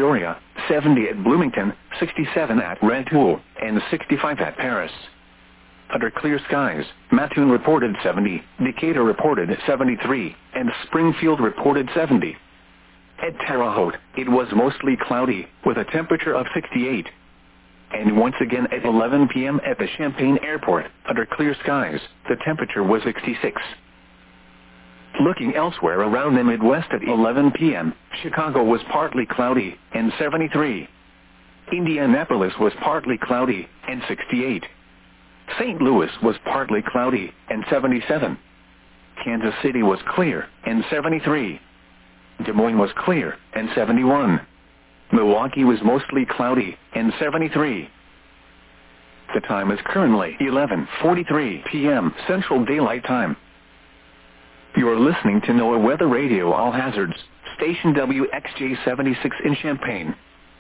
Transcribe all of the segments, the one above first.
Peoria, 70 at Bloomington, 67 at Rantoul, and 65 at Paris. Under clear skies, Mattoon reported 70, Decatur reported 73, and Springfield reported 70. At Terre Haute, it was mostly cloudy, with a temperature of 68. And once again at 11 p.m. at the Champaign Airport, under clear skies, the temperature was 66. Looking elsewhere around the Midwest at 11 p.m., Chicago was partly cloudy, and 73. Indianapolis was partly cloudy, and 68. St. Louis was partly cloudy, and 77. Kansas City was clear, and 73. Des Moines was clear, and 71. Milwaukee was mostly cloudy, and 73. The time is currently 11:43 p.m. Central Daylight Time. You are listening to NOAA Weather Radio All Hazards, station WXJ-76 in Champaign.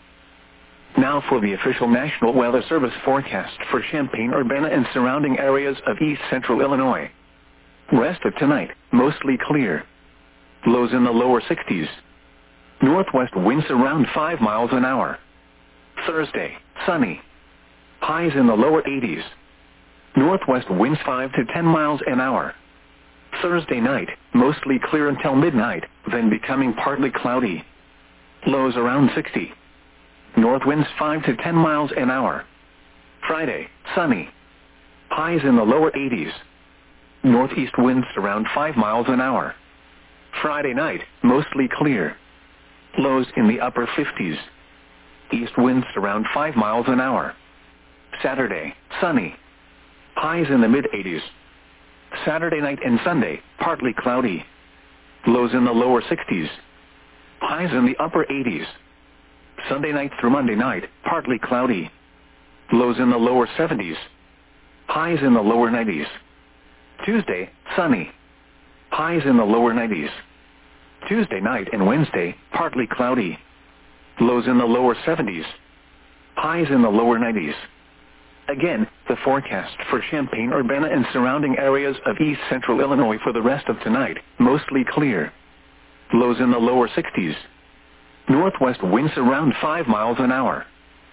Now for the official National Weather Service forecast for Champaign-Urbana and surrounding areas of east central Illinois. Rest of tonight, mostly clear. Lows in the lower 60s. Northwest winds around 5 miles an hour. Thursday, sunny. Highs in the lower 80s. Northwest winds 5 to 10 miles an hour. Thursday night, mostly clear until midnight, then becoming partly cloudy. Lows around 60. North winds 5 to 10 miles an hour. Friday, sunny. Highs in the lower 80s. Northeast winds around 5 miles an hour. Friday night, mostly clear. Lows in the upper 50s. East winds around 5 miles an hour. Saturday, sunny. Highs in the mid-80s. Saturday night and Sunday, partly cloudy. Lows in the lower 60s. Highs in the upper 80s. Sunday night through Monday night, partly cloudy. Lows in the lower 70s. Highs in the lower 90s. Tuesday, sunny. Highs in the lower 90s. Tuesday night and Wednesday, partly cloudy. Lows in the lower 70s. Highs in the lower 90s. Again, the forecast for Champaign-Urbana and surrounding areas of east central Illinois for the rest of tonight, mostly clear. Lows in the lower 60s. Northwest winds around 5 miles an hour.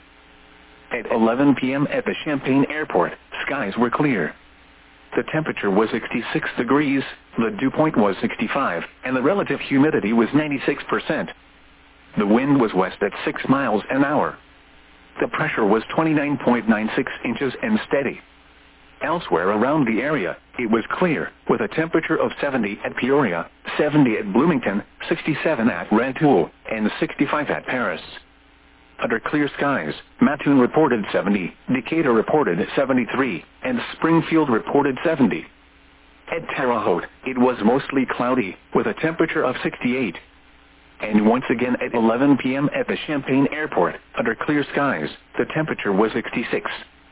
At 11 p.m. at the Champaign Airport, skies were clear. The temperature was 66 degrees, the dew point was 65, and the relative humidity was 96%. The wind was west at 6 miles an hour. The pressure was 29.96 inches and steady. Elsewhere around the area, it was clear, with a temperature of 70 at Peoria, 70 at Bloomington, 67 at Rantoul, and 65 at Paris. Under clear skies, Mattoon reported 70, Decatur reported 73, and Springfield reported 70. At Terre Haute, it was mostly cloudy, with a temperature of 68. And once again at 11 p.m. at the Champaign Airport, under clear skies, the temperature was 66.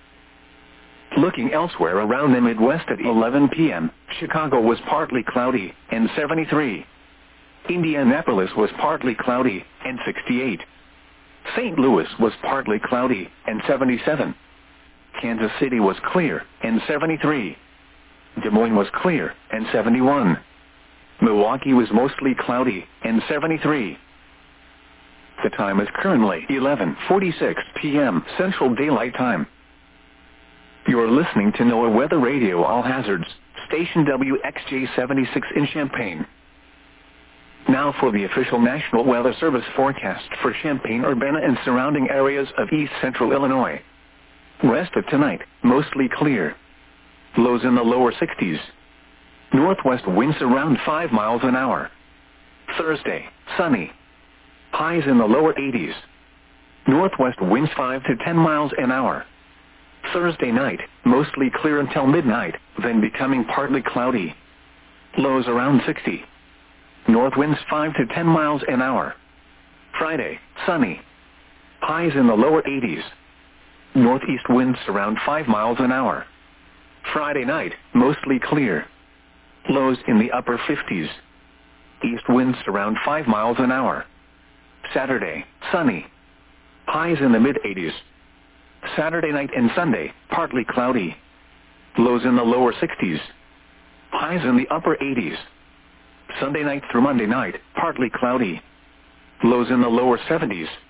Looking elsewhere around the Midwest at 11 p.m., Chicago was partly cloudy, and 73. Indianapolis was partly cloudy, and 68. St. Louis was partly cloudy, and 77. Kansas City was clear, and 73. Des Moines was clear, and 71. Milwaukee was mostly cloudy, and 73. The time is currently 11:46 p.m. Central Daylight Time. You are listening to NOAA Weather Radio All Hazards, station WXJ-76 in Champaign. Now for the official National Weather Service forecast for Champaign-Urbana and surrounding areas of east central Illinois. Rest of tonight, mostly clear. Lows in the lower 60s. Northwest winds around 5 miles an hour. Thursday, sunny. Highs in the lower 80s. Northwest winds 5 to 10 miles an hour. Thursday night, mostly clear until midnight, then becoming partly cloudy. Lows around 60. North winds 5 to 10 miles an hour. Friday, sunny. Highs in the lower 80s. Northeast winds around 5 miles an hour. Friday night, mostly clear. Lows in the upper 50s. East winds around 5 miles an hour. Saturday, sunny. Highs in the mid-80s. Saturday night and Sunday, partly cloudy. Lows in the lower 60s. Highs in the upper 80s. Sunday night through Monday night, partly cloudy. Lows in the lower 70s.